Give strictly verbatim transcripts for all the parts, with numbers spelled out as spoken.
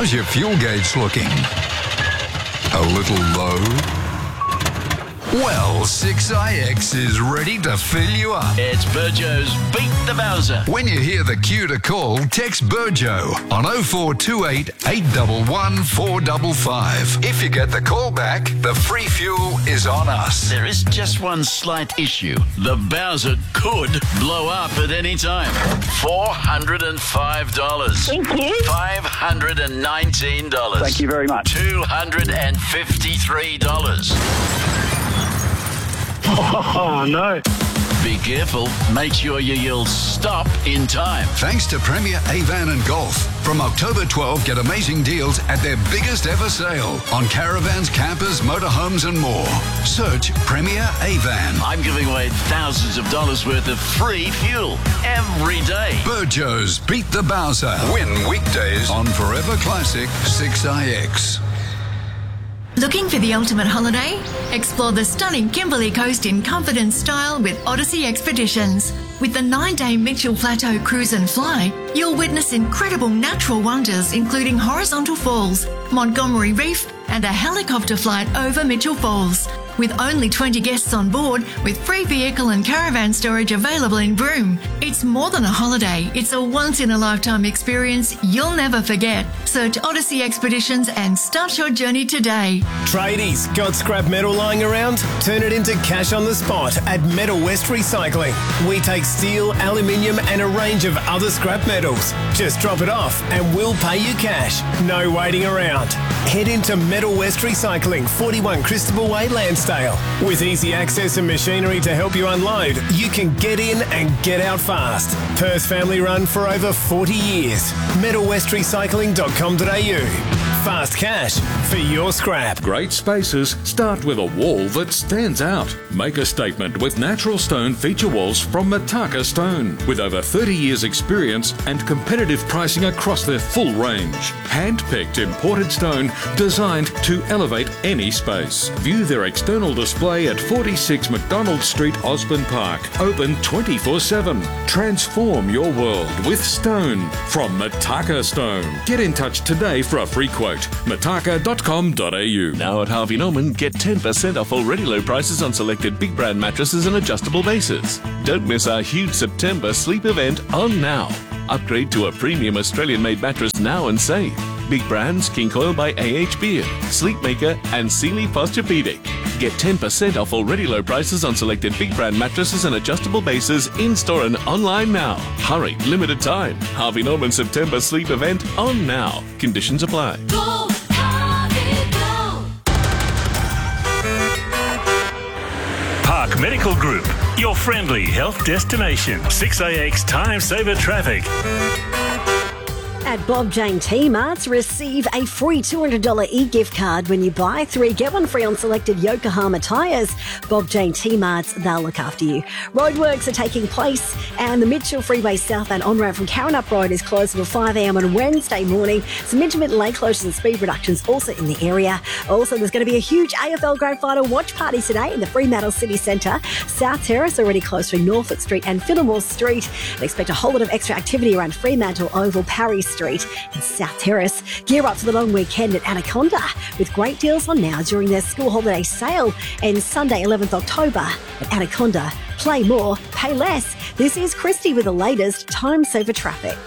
How's your fuel gauge looking? A little low? Well, six I X is ready to fill you up. It's Burjo's Beat the Bowser. When you hear the cue to call, text Burjo on oh four two eight, eight one one, four five five. If you get the call back, the free fuel is on us. There is just one slight issue. The Bowser could blow up at any time. four hundred five dollars. Thank you. five hundred nineteen dollars. Thank you very much. two hundred fifty-three dollars. Oh, no. Be careful. Make sure you yell stop in time. Thanks to Premier Avan and Golf. From October twelfth, get amazing deals at their biggest ever sale on caravans, campers, motorhomes and more. Search Premier Avan. I'm giving away thousands of dollars worth of free fuel every day. Burjo's Beat the Bowser. Win weekdays on Forever Classic six I X. Looking for the ultimate holiday? Explore the stunning Kimberley Coast in comfort and style with Odyssey Expeditions. With the nine-day Mitchell Plateau Cruise and Fly, you'll witness incredible natural wonders including horizontal falls, Montgomery Reef and a helicopter flight over Mitchell Falls. With only twenty guests on board, with free vehicle and caravan storage available in Broome. It's more than a holiday, it's a once-in-a-lifetime experience you'll never forget. Search Odyssey Expeditions and start your journey today. Tradies, got scrap metal lying around? Turn it into cash on the spot at Metal West Recycling. We take steel, aluminium and a range of other scrap metals. Just drop it off and we'll pay you cash. No waiting around. Head into Metal West Recycling, forty-one Christabel Way, Lansdale. With easy access and machinery to help you unload, you can get in and get out fast. Perth family run for over forty years. metal west recycling dot com dot a u. Fast cash for your scrap. Great spaces start with a wall that stands out. Make a statement with natural stone feature walls from Mataka Stone. With over thirty years experience and competitive pricing across their full range. Hand-picked imported stone designed to elevate any space. View their external display at forty-six McDonald Street, Osborne Park. Open twenty-four seven. Transform your world with stone from Mataka Stone. Get in touch today for a free quote. mataka dot com dot a u. Now at Harvey Norman, get ten percent off already low prices on selected big brand mattresses and adjustable bases. Don't miss our huge September sleep event on now. Upgrade to a premium Australian-made mattress now and save. Big brands, King Coil by A H Beard, Sleepmaker and Sealy Posturepedic. Get ten percent off already low prices on selected big brand mattresses and adjustable bases in-store and online now. Hurry, limited time. Harvey Norman September sleep event on now. Conditions apply. Go, Harvey, go. Park Medical Group, your friendly health destination. six A X Time Saver Traffic. At Bob Jane T-Marts, receive a free two hundred dollars e-gift card when you buy three, get one free on selected Yokohama tyres. Bob Jane T-Marts, they'll look after you. Roadworks are taking place and the Mitchell Freeway southbound on-ramp from Karrinyup Road is closed until five a m on Wednesday morning. Some intermittent lane closures and speed reductions also in the area. Also, there's going to be a huge A F L Grand Final watch party today in the Fremantle City Centre. South Terrace already closed through Norfolk Street and Fillmore Street. And expect a whole lot of extra activity around Fremantle Oval, Parry Street and South Terrace. Gear up for the long weekend at Anaconda with great deals on now during their school holiday sale and Sunday eleventh October at Anaconda. Play more, pay less. This is Christy with the latest Time Saver Traffic.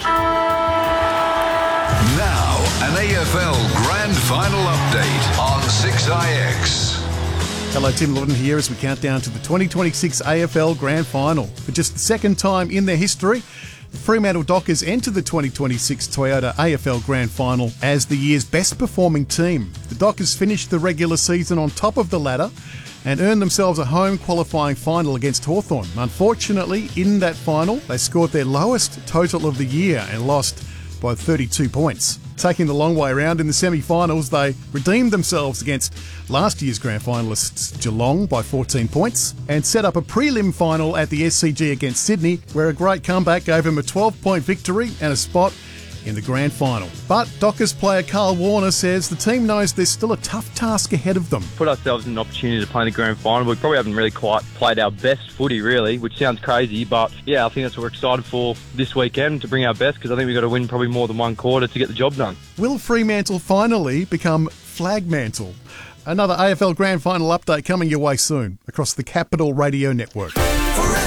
Now, an A F L Grand Final update on six I X. Hello, Tim Lawton here as we count down to the twenty twenty-six A F L Grand Final. For just the second time in their history, the Fremantle Dockers enter the twenty twenty-six Toyota A F L Grand Final as the year's best performing team. The Dockers finished the regular season on top of the ladder and earned themselves a home qualifying final against Hawthorn. Unfortunately, in that final, they scored their lowest total of the year and lost by thirty-two points. Taking the long way around in the semi-finals, they redeemed themselves against last year's grand finalists Geelong by fourteen points and set up a prelim final at the S C G against Sydney, where a great comeback gave them a twelve-point victory and a spot in the grand final. But Dockers player Carl Warner says the team knows there's still a tough task ahead of them. Put ourselves in an opportunity to play in the grand final. We probably haven't really quite played our best footy, really, which sounds crazy, but yeah, I think that's what we're excited for this weekend, to bring our best, because I think we've got to win probably more than one quarter to get the job done. Will Fremantle finally become Flagmantle? Another A F L Grand Final update coming your way soon across the Capital Radio Network. Forever.